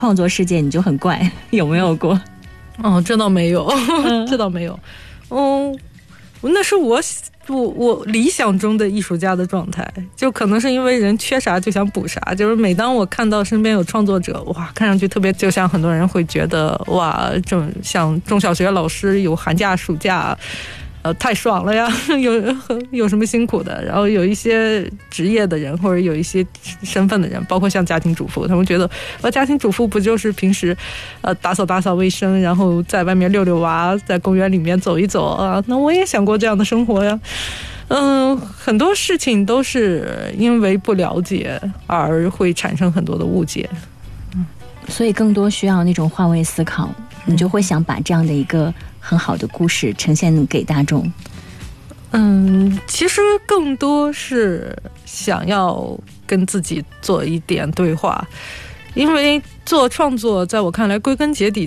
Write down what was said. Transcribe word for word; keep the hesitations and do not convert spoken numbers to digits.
创作世界你就很怪，有没有过？ 哦，这倒没有，这倒没有。嗯，那是我我我理想中的艺术家的状态，就可能是因为人缺啥就想补啥，就是每当我看到身边有创作者，哇，看上去特别，就像很多人会觉得哇，这像中小学老师有寒假暑假，呃，太爽了呀，有有什么辛苦的？然后有一些职业的人，或者有一些身份的人，包括像家庭主妇，他们觉得，呃，家庭主妇不就是平时，呃，打扫打扫卫生，然后在外面遛遛娃，在公园里面走一走啊？那我也想过这样的生活呀。嗯，很多事情都是因为不了解而会产生很多的误解。 嗯，所以更多需要那种换位思考，你就会想把这样的一个很好的故事呈现给大众。 嗯，其实更多是想要跟自己做一点对话，因为做创作在我看来归根结底